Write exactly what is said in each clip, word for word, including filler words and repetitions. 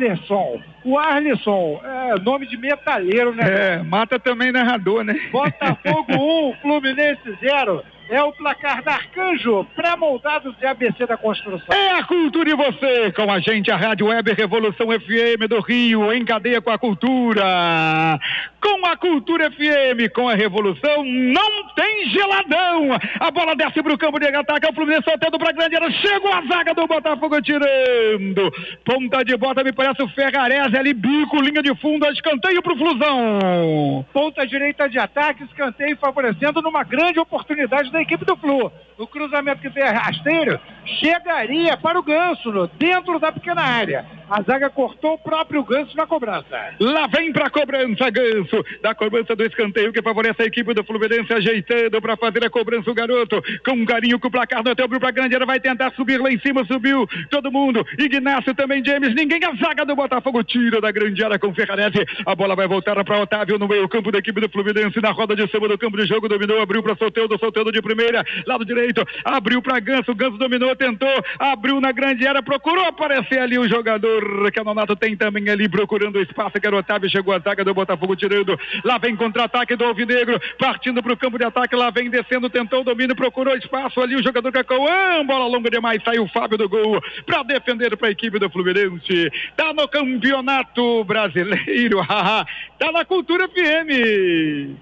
Arlisson. O Arlisson, é nome de metalheiro, né? É, mata também narrador, né? Botafogo um, Fluminense zero. É o placar da Arcanjo, pré-moldado de A B C da Construção. É a cultura e você, com a gente, a Rádio Web Revolução F M do Rio, em cadeia com a cultura. Com a Cultura F M, com a Revolução, não tem geladão. A bola desce pro campo de ataque, é o Fluminense soltando pra grande área, chegou a zaga do Botafogo tirando. Ponta de bota, me parece o Ferrarese ali, bico, linha de fundo, escanteio pro Flusão. Ponta direita de ataque, escanteio favorecendo numa grande oportunidade da equipe do Flu. O cruzamento que tem rasteiro chegaria para o Ganso, no, dentro da pequena área. A zaga cortou o próprio Ganso na cobrança. Lá vem para a cobrança, Ganso, da cobrança do escanteio que favorece a equipe do Fluminense, ajeitando para fazer a cobrança o garoto, com um carinho com o placar do até abriu para a grande área, vai tentar subir lá em cima, subiu todo mundo, Ignacio também, James, ninguém, a zaga do Botafogo tira da grande área com o Ferrarese, a bola vai voltar para Otávio no meio campo da equipe do Fluminense, na roda de cima do campo de jogo, dominou, abriu para Soteldo, Soteldo de primeira, lado direito, abriu para Ganso, Ganso dominou, tentou, abriu na grande área, procurou aparecer ali o jogador que a Nonato tem também ali procurando espaço, que era o Otávio, chegou a zaga do Botafogo tirando, lá vem contra-ataque do Alvinegro, partindo para o campo de ataque, lá vem descendo, tentou o domínio, procurou espaço ali, o jogador Cacauã, bola longa demais, saiu o Fábio do gol, para defender para a equipe do Fluminense, tá no Campeonato Brasileiro, tá na Cultura F M.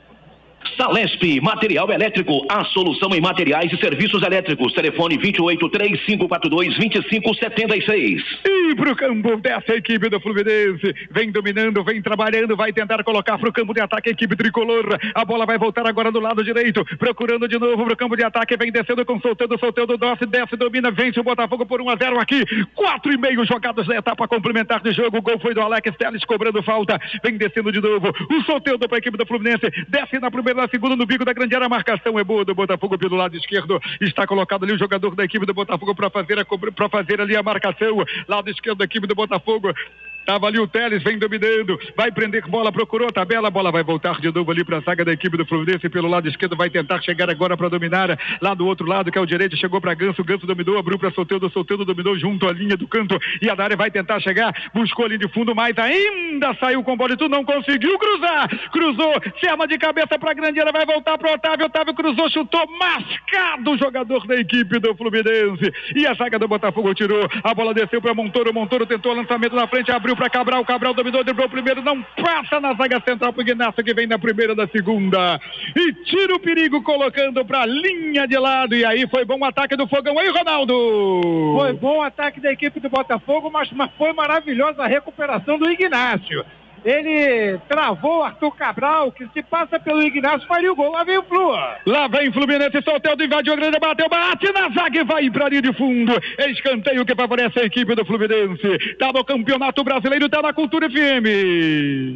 Salesp, material elétrico, a solução em materiais e serviços elétricos. Telefone vinte e oito, três cinco quatro dois, vinte e cinco setenta e seis. E pro campo dessa equipe do Fluminense, vem dominando, vem trabalhando, vai tentar colocar pro campo de ataque a equipe tricolor. A bola vai voltar agora do lado direito, procurando de novo pro campo de ataque, vem descendo com soltando, soltando, desce, desce, domina, vence o Botafogo por um a zero aqui. Quatro e meio jogadas na etapa complementar de jogo. O gol foi do Alex Telles cobrando falta, vem descendo de novo. O soltando para a equipe do Fluminense, desce na primeira, na segunda, no bico da grande área, a marcação é boa do Botafogo pelo lado esquerdo, está colocado ali o jogador da equipe do Botafogo para fazer a para fazer ali a marcação, lado esquerdo da equipe do Botafogo. Tava ali o Telles, vem dominando, vai prender bola, procurou a tabela, a bola vai voltar de novo ali para a zaga da equipe do Fluminense pelo lado esquerdo, vai tentar chegar agora para dominar, lá do outro lado que é o direito, chegou para Ganso, Ganso dominou, abriu para Soteldo, Soteldo dominou junto à linha do canto e a da área vai tentar chegar, buscou ali de fundo, mas ainda saiu com bola e tu não conseguiu cruzar, cruzou, chama de cabeça para a grande área, vai voltar para o Otávio, Otávio cruzou, chutou, mascado o jogador da equipe do Fluminense e a zaga do Botafogo tirou, a bola desceu para Montoro, Montoro tentou o lançamento na frente, abriu para Cabral, Cabral dominou, driblou o primeiro, não passa na zaga central pro Ignacio que vem na primeira da segunda e tira o perigo colocando pra linha de lado e aí foi bom o ataque do Fogão aí, Ronaldo. Foi bom o ataque da equipe do Botafogo, mas, mas foi maravilhosa a recuperação do Ignacio. Ele travou o Arthur Cabral, que se passa pelo Ignacio, faria o gol. Lá vem o Flu. Lá vem Fluminense, Soteldo invadiu a grande, bateu, bate na zaga e vai pra linha de fundo. Escanteio que favorece a equipe do Fluminense. Tá no Campeonato Brasileiro, tá na Cultura F M.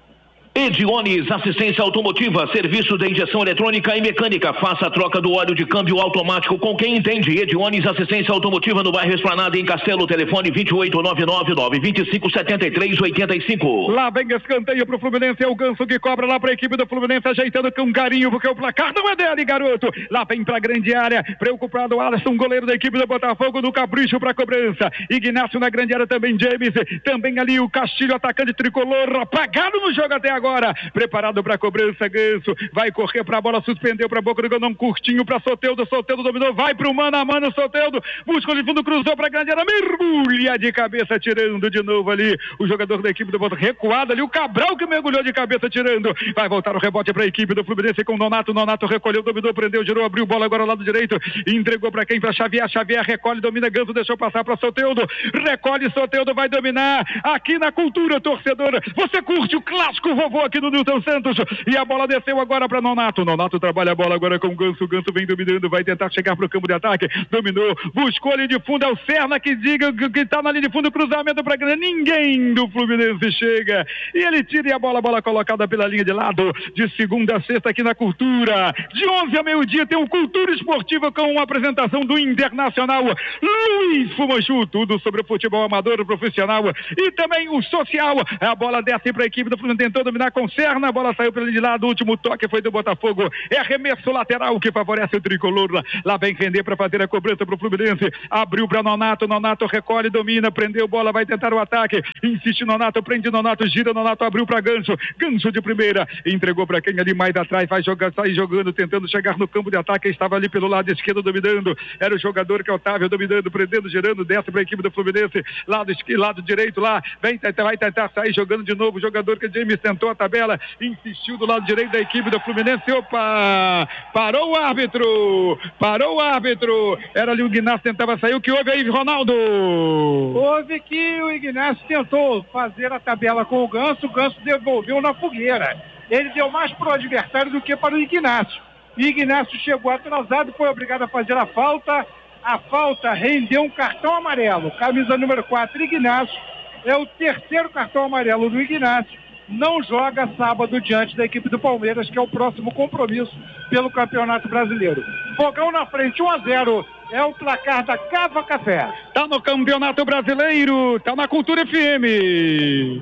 Ediones, assistência automotiva, serviço de injeção eletrônica e mecânica. Faça a troca do óleo de câmbio automático com quem entende. Ediones, assistência automotiva no bairro Esplanada, em Castelo. Telefone vinte e oito, nove nove nove, vinte e cinco, setenta e três, oitenta e cinco. Lá vem escanteio pro Fluminense, é o Ganso que cobra lá pra equipe do Fluminense, ajeitando com carinho, porque o placar não é dele, garoto. Lá vem pra grande área, preocupado o Alisson, goleiro da equipe do Botafogo, do capricho pra cobrança. Ignacio na grande área também, James, também ali o Castilho, atacante tricolor, apagado no jogo até agora. Agora, preparado para a cobrança, Ganso, vai correr para a bola, suspendeu para a boca do gol, não curtinho para Soteldo, Soteldo dominou, vai para o mano a mano, Soteldo, buscou de fundo, cruzou para a grande área, mergulha de cabeça, tirando de novo ali, o jogador da equipe do Botafogo, recuado ali, o Cabral que mergulhou de cabeça, tirando, vai voltar o rebote para a equipe do Fluminense com o Nonato, Nonato recolheu, dominou, prendeu, girou, abriu bola agora ao lado direito, entregou para quem? Para Xavier, Xavier recolhe, domina, Ganso deixou passar para Soteldo, recolhe, Soteldo vai dominar, aqui na Cultura, torcedora, você curte o clássico vovô aqui do Nilton Santos, e a bola desceu agora para Nonato, Nonato trabalha a bola agora com o Ganso, Ganso vem dominando, vai tentar chegar para o campo de ataque, dominou, buscou ali de fundo, é o Serna que diga que está na linha de fundo, cruzamento para grande, ninguém do Fluminense chega, e ele tira e a bola, a bola colocada pela linha de lado, de segunda a sexta aqui na Cultura, de onze a meio-dia tem o Cultura Esportiva com uma apresentação do Internacional Luiz Fumanchu, tudo sobre o futebol amador, profissional e também o social, a bola desce para a equipe do Fluminense, tentou dominar dominar com Serna, a bola saiu pelo de lado, o último toque foi do Botafogo, é arremesso lateral que favorece o tricolor, lá vem render para fazer a cobrança pro Fluminense, abriu para Nonato, Nonato recolhe, domina, prendeu bola, vai tentar o ataque, insiste Nonato, prende Nonato, gira Nonato, abriu para Ganso, Ganso de primeira, entregou para quem ali mais atrás, vai jogar, sair jogando, tentando chegar no campo de ataque, estava ali pelo lado esquerdo dominando, era o jogador que é Otávio dominando, prendendo, girando, desce para a equipe do Fluminense, lado esquerdo, lado direito lá, vem, vai tentar sair jogando de novo, o jogador que James tentou a tabela, insistiu do lado direito da equipe do Fluminense, opa, parou o árbitro, parou o árbitro, era ali o Ignacio tentava sair, o que houve aí, Ronaldo? Houve que o Ignacio tentou fazer a tabela com o Ganso, o Ganso devolveu na fogueira, ele deu mais para o adversário do que para o Ignacio, e Ignacio chegou atrasado, foi obrigado a fazer a falta, a falta rendeu um cartão amarelo, camisa número quatro, Ignacio, é o terceiro cartão amarelo do Ignacio, não joga sábado diante da equipe do Palmeiras, que é o próximo compromisso pelo Campeonato Brasileiro. Fogão na frente, um a zero, é o placar da Cava Café. Tá no Campeonato Brasileiro, tá na Cultura F M.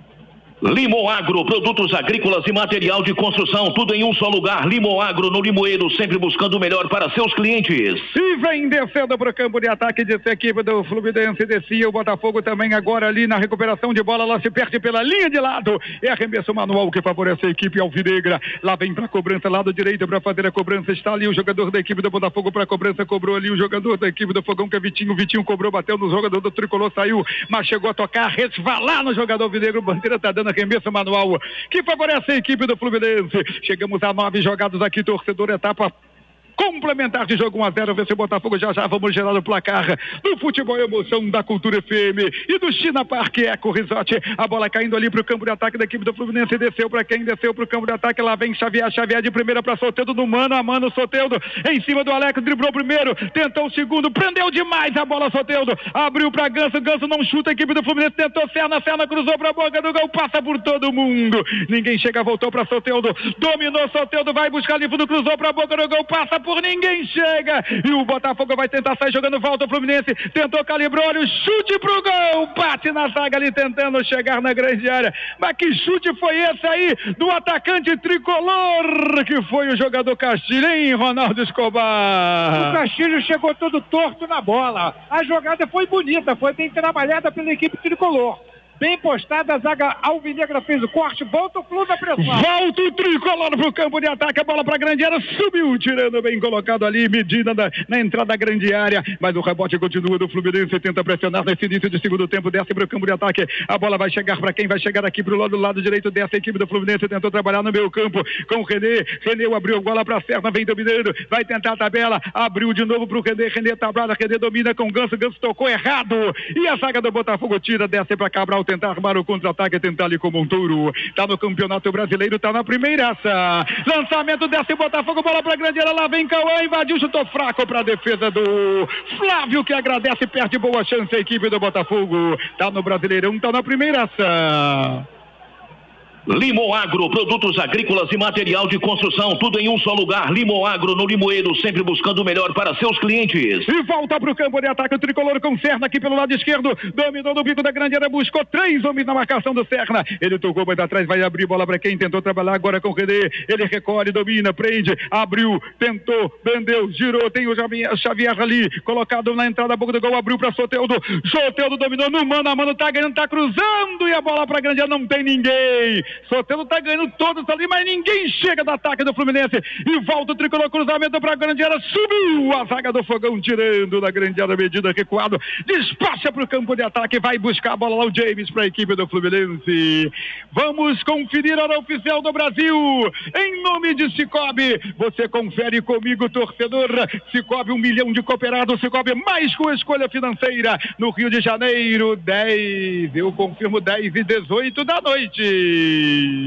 Limoagro, produtos agrícolas e material de construção, tudo em um só lugar. Limoagro no Limoeiro, sempre buscando o melhor para seus clientes. E vem descendo para o campo de ataque dessa equipe do Fluminense, descia o Botafogo também agora ali na recuperação de bola, lá se perde pela linha de lado, é arremesso manual que favorece a equipe alvinegra, lá vem para a cobrança, lado direito para fazer a cobrança, está ali o jogador da equipe do Botafogo para a cobrança, cobrou ali o jogador da equipe do Fogão, que é Vitinho, Vitinho cobrou, bateu no jogador do Tricolor, saiu, mas chegou a tocar, resvalar no jogador alvinegro, o Bandeira está dando arremesso manual que favorece a equipe do Fluminense. Chegamos a nove jogados aqui, torcedor, etapa complementar de jogo um a zero, vê se o Botafogo já já vamos gerar o placar do futebol emoção da Cultura F M e do China Park Eco Resort, a bola caindo ali pro campo de ataque da equipe do Fluminense, desceu para quem? Desceu pro campo de ataque, lá vem Xavier, Xavier de primeira para Soteldo, no mano a mano, Soteldo em cima do Alex, driblou primeiro, tentou o segundo, prendeu demais a bola, Soteldo, abriu para Ganso, Ganso não chuta, a equipe do Fluminense tentou, Serna, Serna cruzou para a boca do gol, passa por todo mundo, ninguém chega, voltou para Soteldo, dominou Soteldo, vai buscar ali fundo, cruzou para a boca do gol, passa por ninguém chega, e o Botafogo vai tentar sair jogando, volta o Fluminense, tentou, calibrou, olha o chute pro gol, bate na zaga ali tentando chegar na grande área, mas que chute foi esse aí do atacante tricolor, que foi o jogador Castilho, hein, Ronaldo Escobar? O Castilho chegou todo torto na bola, a jogada foi bonita, foi bem trabalhada pela equipe tricolor. Bem postada, a zaga alvinegra fez o corte, volta o Flu da pressão. Volta o tricolor pro campo de ataque, a bola pra grande área, subiu, tirando bem colocado ali, medida na, na entrada da grande área, mas o rebote continua do Fluminense, tenta pressionar nesse início de segundo tempo, desce pro campo de ataque, a bola vai chegar pra quem? Vai chegar aqui pro lado, lado direito dessa equipe do Fluminense, tentou trabalhar no meio campo com o René, René abriu a bola pra Serna, vem dominando, vai tentar a tabela, abriu de novo pro René, René tablada, René domina com o Ganso, Ganso tocou errado, e a zaga do Botafogo tira, desce pra Cabral, tentar armar o contra-ataque, tentar ali como um touro, tá no Campeonato Brasileiro, tá na primeiraça, lançamento desse Botafogo, bola pra grande área, lá vem Cauã, invadiu, chutou fraco pra defesa do Flávio, que agradece, perde boa chance a equipe do Botafogo, tá no Brasileirão, tá na primeiraça. Limoagro, produtos agrícolas e material de construção, tudo em um só lugar. Limoagro no Limoeiro, sempre buscando o melhor para seus clientes. E volta pro campo de ataque o tricolor com Serna aqui pelo lado esquerdo, dominou no bico da grande área, buscou três homens na marcação do Serna, ele tocou mais atrás, vai abrir bola para quem? Tentou trabalhar agora com o René, ele recolhe, domina, prende, abriu, tentou, prendeu, girou, tem o Xavier ali, colocado na entrada da boca do gol, abriu para Soteldo, Soteldo dominou no mano a mano, tá ganhando, tá cruzando, e a bola para grande área, não tem ninguém. Soteldo tá ganhando todos ali, mas ninguém chega do ataque do Fluminense, e volta o tricolor, cruzamento pra grande área, subiu a zaga do Fogão, tirando da grande área, medida recuado, despacha pro campo de ataque, vai buscar a bola lá o James pra equipe do Fluminense. Vamos conferir a hora oficial do Brasil, em nome de Cicobi, você confere comigo, torcedor, Cicobi, um milhão de cooperados, Cicobi mais com escolha financeira, no Rio de Janeiro, dez, eu confirmo dez e dezoito da noite.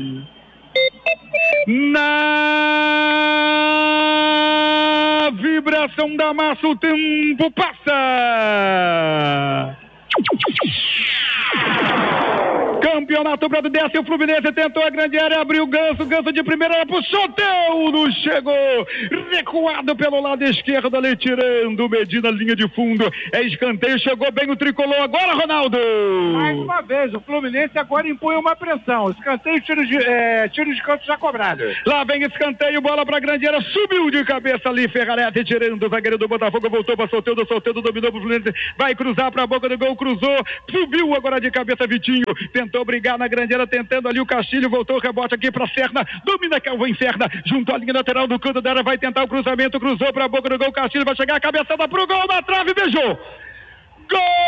Na vibração da massa o tempo passa. Campeão campeonato brasileiro. Desce o Fluminense, tentou a grande área, abriu o Ganso, Ganso de primeira, puxou, teu, não chegou, recuado pelo lado esquerdo ali, tirando Medina, linha de fundo, é escanteio, chegou bem o tricolor, agora Ronaldo! Mais uma vez, o Fluminense agora impõe uma pressão, escanteio, tiro de, é, tiro de canto já cobrado. Lá vem escanteio, bola pra grande área, subiu de cabeça ali, Ferrarese, tirando o zagueiro do Botafogo, voltou pra Soteldo, Soteldo dominou pro Fluminense, vai cruzar pra boca do gol, cruzou, subiu agora de cabeça Vitinho, tentou brigar na grande área, tentando ali o Castilho, voltou o rebote aqui pra Serna, domina Calvin Serna, junto à linha lateral do canto da área, vai tentar o cruzamento, cruzou pra boca do gol, Castilho vai chegar a cabeçada pro gol, na trave, beijou! Gol!